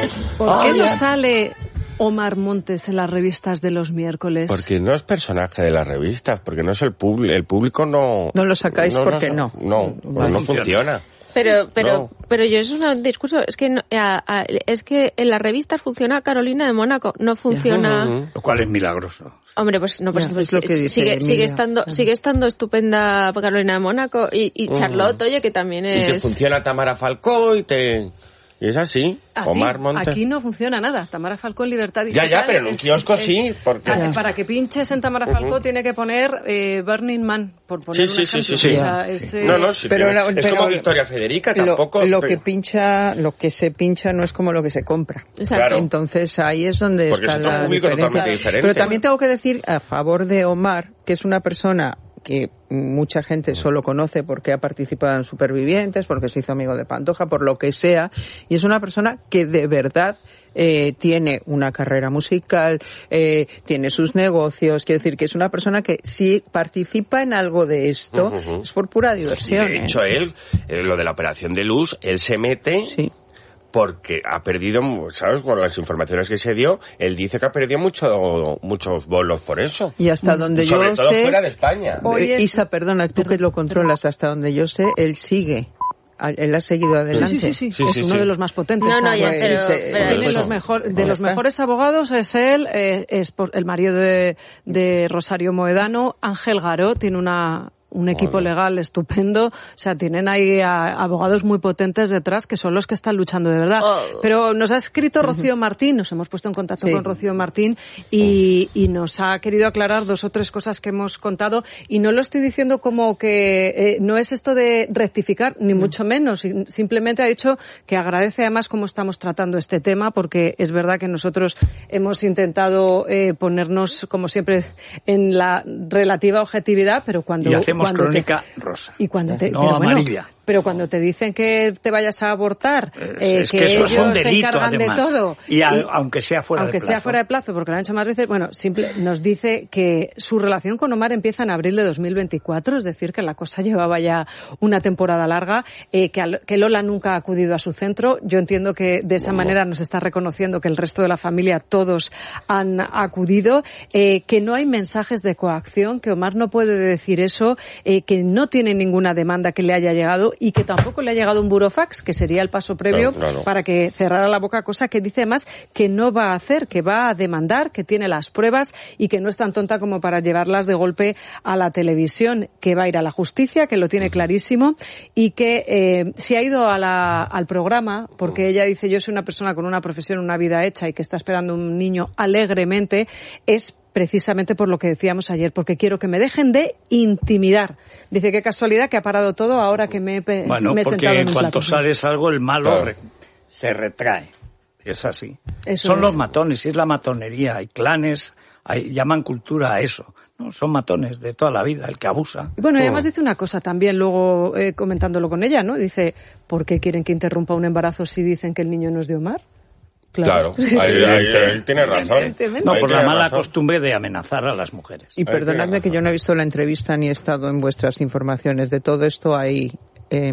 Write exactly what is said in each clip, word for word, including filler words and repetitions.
¿Por oh, qué no sale Omar Montes en las revistas de los miércoles? Porque no es personaje de las revistas, porque no es el público, el público no... No lo sacáis no, porque no. No, no, no, no funciona. Pero, pero, no. pero yo es un discurso, es que no, a, a, es que en las revistas funciona Carolina de Mónaco, no funciona. Uh-huh. Lo cual es milagroso. Hombre, pues no, pues, ya, pues es lo que dice sigue, Emilia. sigue estando, uh-huh. sigue estando estupenda Carolina de Mónaco y, y Charlotte, uh-huh. oye, que también es. Y te funciona Tamara Falcó y te. Y es así, aquí, Omar Montes. Aquí no funciona nada. Tamara Falcó en Libertad Ya, Digital. ya, pero en un es, kiosco es, sí. Porque... Para, para que pinches en Tamara Falcó uh-huh. tiene que poner eh, Burning Man, por poner sí, un sí, ejemplo. Sí, sí, sí. O sea, es, eh... No, no, sí, pero, pero, pero, es pero, como Victoria Federica, lo, tampoco... Lo pero... que pincha, lo que se pincha no es como lo que se compra. Claro. Entonces ahí es donde porque está la diferencia. Diferente. Pero también tengo que decir a favor de Omar, que es una persona que mucha gente solo conoce porque ha participado en Supervivientes, porque se hizo amigo de Pantoja, por lo que sea, y es una persona que de verdad eh, tiene una carrera musical, eh, tiene sus negocios, quiero decir que es una persona que si participa en algo de esto uh-huh. es por pura diversión. Y de hecho ¿eh? él, eh, lo de la operación de luz, él se mete... Sí. Porque ha perdido, ¿sabes? Con las informaciones que se dio, él dice que ha perdido mucho, muchos bolos por eso. Y hasta donde y yo sobre todo sé... fuera de España. Oye, Isa, perdona, tú que lo controlas, hasta donde yo sé, él sigue. Él ha seguido adelante. Sí, sí, sí, sí. sí es sí, uno sí. de los más potentes. No, no, ya, pues, pero, eh, pero tiene los mejor, de los mejores abogados es él, eh, es por, el marido de, de Rosario Moedano, Ángel Garó, tiene una... un equipo bueno. legal estupendo, o sea, tienen ahí a, abogados muy potentes detrás que son los que están luchando de verdad. Oh. Pero nos ha escrito Rocío Martín, nos hemos puesto en contacto sí. con Rocío Martín y, y nos ha querido aclarar dos o tres cosas que hemos contado y no lo estoy diciendo como que eh, no es esto de rectificar, ni no. mucho menos, simplemente ha dicho que agradece además cómo estamos tratando este tema porque es verdad que nosotros hemos intentado eh, ponernos, como siempre, en la relativa objetividad, pero cuando... Cuando crónica te, rosa. Y cuando te, no pero amarilla. Bueno, pero cuando te dicen que te vayas a abortar, eh, es que, que eso ellos es un delito, se encargan además. de todo. Y, a, y aunque sea fuera aunque de plazo. sea fuera de plazo, porque lo han hecho más veces, bueno, simple, nos dice que su relación con Omar empieza en abril de dos mil veinticuatro, es decir, que la cosa llevaba ya una temporada larga, eh, que, al, que Lola nunca ha acudido a su centro. Yo entiendo que de esa manera nos está reconociendo que el resto de la familia, todos han acudido, eh, que no hay mensajes de coacción, que Omar no puede decir eso, eh, que no tiene ninguna demanda que le haya llegado y que tampoco le ha llegado un burofax, que sería el paso previo claro, claro. para que cerrara la boca, cosa que dice más que no va a hacer, que va a demandar, que tiene las pruebas y que no es tan tonta como para llevarlas de golpe a la televisión, que va a ir a la justicia, que lo tiene clarísimo y que eh, si ha ido a la, al programa, porque ella dice yo soy una persona con una profesión, una vida hecha y que está esperando un niño alegremente, es precisamente por lo que decíamos ayer, porque quiero que me dejen de intimidar. Dice, qué casualidad que ha parado todo ahora que me, he, bueno, me he sentado en un plato. Bueno, porque en cuanto sales algo, el malo claro. re, se retrae. Es así. Eso son es. los matones, y es la matonería. Hay clanes, hay, llaman cultura a eso. No, son matones de toda la vida, el que abusa. Y bueno, y además dice una cosa también, luego eh, comentándolo con ella, ¿no? Dice, ¿por qué quieren que interrumpa un embarazo si dicen que el niño no es de Omar? Claro, claro. Ahí, ahí, ahí tiene razón. No, ahí por la mala razón. costumbre de amenazar a las mujeres. Y perdonadme que yo no he visto la entrevista ni he estado en vuestras informaciones. De todo esto hay eh,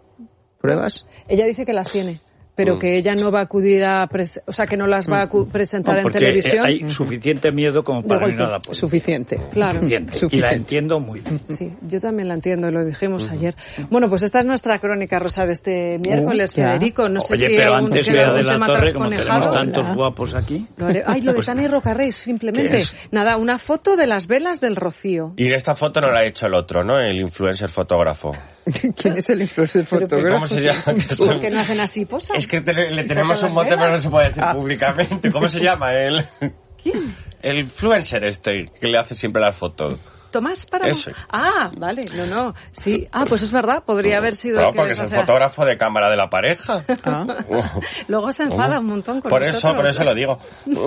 pruebas. Ella dice que las tiene, pero mm. que ella no va a acudir a... Pres- o sea, que no las va a cu- presentar no, en televisión. Hay suficiente miedo como para no nada. Suficiente. Claro. Suficiente. Suficiente. Y la entiendo muy bien. Sí, yo también la entiendo, lo dijimos uh-huh. ayer. Bueno, pues esta es nuestra crónica rosa de este miércoles, uh, Federico. No sé Oye, si pero aún antes queda de un la tema torre, como trasconejado. tenemos tantos Hola. guapos aquí. Lo haré. Ay, lo de pues, Tania y Rocarrey, simplemente. Nada, una foto de las velas del Rocío. Y esta foto no la ha hecho el otro, ¿no? El influencer fotógrafo. ¿Quién es el influencer fotógrafo? ¿Cómo se llama? ¿Por qué no hacen así? Posa? Es que te, le tenemos un mote, pero no se puede decir ah. públicamente. ¿Cómo se llama él? ¿Quién? El influencer este, que le hace siempre las fotos. Tomás para Ese. Ah, vale, no, no. Sí, ah, pues es verdad, podría haber sido No, el que porque es el fotógrafo de cámara de la pareja. Ah. Luego se enfada un montón con Por nosotros. eso, por eso lo digo.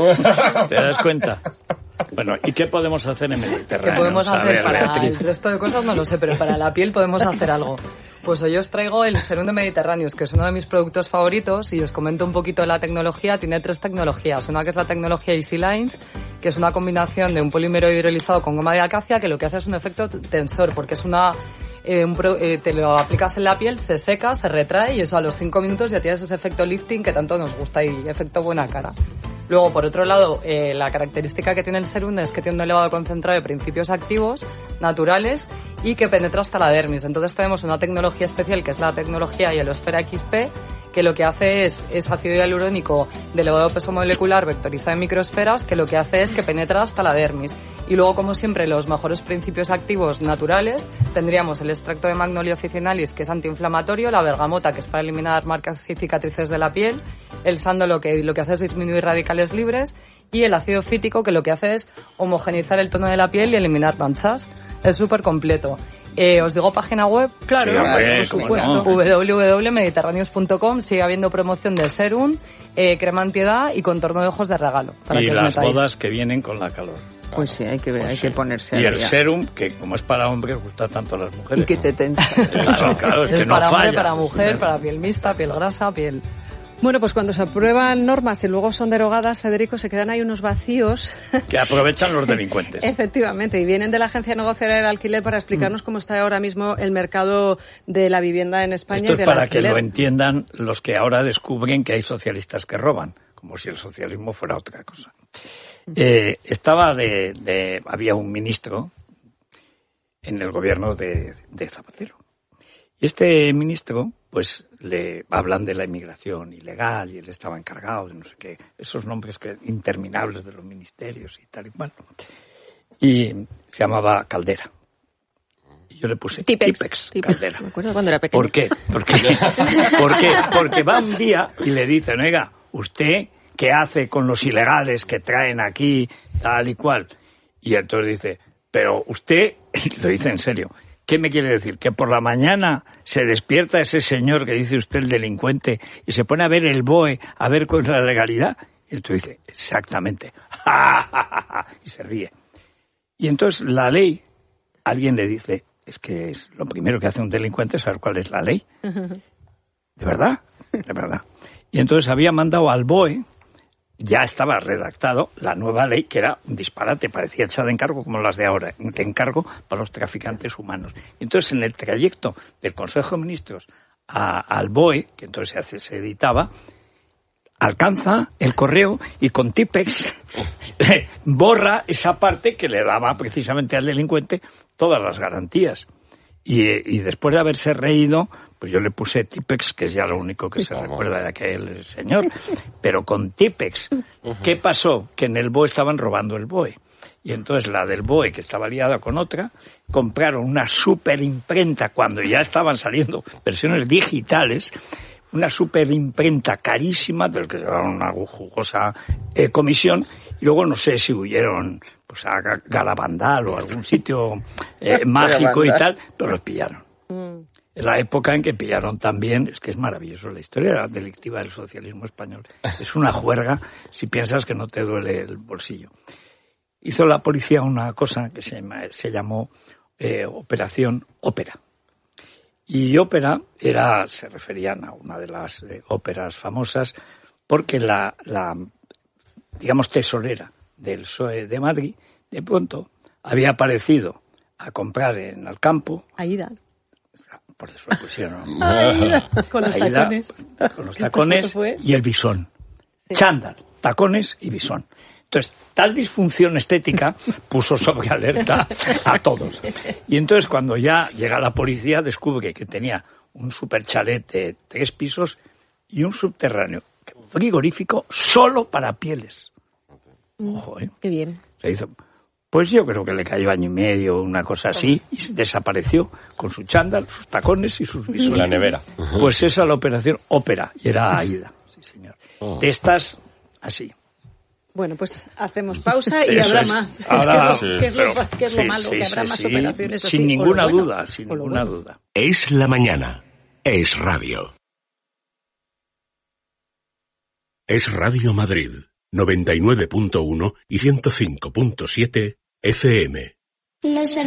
¿Te das cuenta? Bueno, ¿y qué podemos hacer en Mediterráneo? ¿Qué podemos A hacer ver, para Beatriz. el resto de cosas? No lo sé, pero para la piel podemos hacer algo. Pues hoy os traigo el Serum de Mediterráneos, que es uno de mis productos favoritos, y os comento un poquito de la tecnología. Tiene tres tecnologías. Una que es la tecnología Easy Lines, que es una combinación de un polímero hidrolizado con goma de acacia, que lo que hace es un efecto tensor, porque es una eh, un pro, eh, te lo aplicas en la piel, se seca, se retrae y eso a los cinco minutos ya tienes ese efecto lifting que tanto nos gusta y efecto buena cara. Luego, por otro lado, eh, la característica que tiene el serum es que tiene un elevado concentrado de principios activos naturales y que penetra hasta la dermis. Entonces tenemos una tecnología especial que es la tecnología Hielosfera X P, que lo que hace es, es ácido hialurónico de elevado peso molecular vectorizado en microesferas, que lo que hace es que penetra hasta la dermis. Y luego, como siempre, los mejores principios activos naturales, tendríamos el extracto de Magnolia officinalis, que es antiinflamatorio, la bergamota, que es para eliminar marcas y cicatrices de la piel, el sándalo, que lo que hace es disminuir radicales libres, y el ácido fítico, que lo que hace es homogeneizar el tono de la piel y eliminar manchas. Es súper completo. Eh, ¿Os digo página web? Claro, sí, hombre, por supuesto. No. doble u doble u doble u punto mediterráneos punto com. Sigue habiendo promoción de serum, eh, crema antiedad y contorno de ojos de regalo. Para y que las metáis. bodas que vienen con la calor. Pues sí, hay que, ver, Pues hay sí. que ponerse Y al el día. serum, que como es para hombres, gusta tanto a las mujeres. Y que ¿no? te tensa. Claro, claro, es, Es que no para hombre, falla. para mujer, para piel mixta, piel grasa, piel... Bueno, pues cuando se aprueban normas y luego son derogadas, Federico, se quedan ahí unos vacíos. Que aprovechan los delincuentes. Efectivamente, y vienen de la Agencia Negociadora del Alquiler para explicarnos mm. cómo está ahora mismo el mercado de la vivienda en España. Esto y es del para alquiler. que lo entiendan los que ahora descubren que hay socialistas que roban, como si el socialismo fuera otra cosa. Eh, estaba de, de... Había un ministro en el gobierno de, de Zapatero. Y este ministro, pues, le hablan de la inmigración ilegal y él estaba encargado de no sé qué, esos nombres que interminables de los ministerios y tal y cual. Y se llamaba Caldera. Y yo le puse Tipex, Tipex, Tipex. Caldera. Me acuerdo cuando era pequeño. ¿Por qué? Porque, porque, porque va un día y le dicen, oiga, ¿usted qué hace con los ilegales que traen aquí, tal y cual? Y entonces dice, pero usted, lo dice en serio, ¿qué me quiere decir? ¿Que por la mañana se despierta ese señor que dice usted el delincuente y se pone a ver el B O E, a ver con la legalidad? Y entonces dice, exactamente. Y se ríe. Y entonces la ley, alguien le dice, es que es lo primero que hace un delincuente es saber cuál es la ley. ¿De verdad? De verdad. Y entonces había mandado al B O E, ya estaba redactado la nueva ley, que era un disparate, parecía hecha de encargo como las de ahora, de encargo para los traficantes humanos. Y entonces en el trayecto del Consejo de Ministros a, al B O E, que entonces se, se editaba, alcanza el correo y con Tipex borra esa parte que le daba precisamente al delincuente todas las garantías. Y, y después de haberse reído, pues yo le puse Tipex, que es ya lo único que se oh, recuerda de aquel señor. Pero con Tipex, ¿qué pasó? Que en el B O E estaban robando el B O E. Y entonces la del B O E, que estaba liada con otra, compraron una superimprenta cuando ya estaban saliendo versiones digitales, una superimprenta carísima, del que llevaron una jugosa eh, comisión, y luego no sé si huyeron pues a Galabandal o a algún sitio eh, mágico y tal, pero los pillaron. Mm. En la época en que pillaron también, es que es maravilloso, la historia delictiva del socialismo español es una juerga si piensas que no te duele el bolsillo. Hizo la policía una cosa que se, llama, se llamó eh, Operación Ópera. Y ópera era, se referían a una de las eh, óperas famosas, porque la, la, digamos, tesorera del P S O E de Madrid, de pronto, había aparecido a comprar en el campo. Aida. Por eso le pusieron. Aida, con los Aida, tacones. Con los tacones y el bisón. Sí. Chándal, tacones y bisón. Entonces, tal disfunción estética puso sobre alerta a todos. Y entonces, cuando ya llega la policía, descubre que tenía un super chalet de tres pisos y un subterráneo frigorífico solo para pieles. Ojo, ¿eh? Qué bien. Se hizo. Pues yo creo que le cayó año y medio, una cosa así, y desapareció con su chándal, sus tacones y sus bisones. La nevera. Pues esa es la operación Ópera, y era Aida, sí señor. De estas, así. Bueno, pues hacemos pausa y habrá es. más. Ahora, ¿Qué es lo, qué es lo sí, malo? Sí, que habrá sí, más operaciones así. Sin ninguna bueno, duda, sin ninguna bueno. duda. Es la mañana. Es radio. Es Radio Madrid. noventa y nueve punto uno y ciento cinco punto siete F M.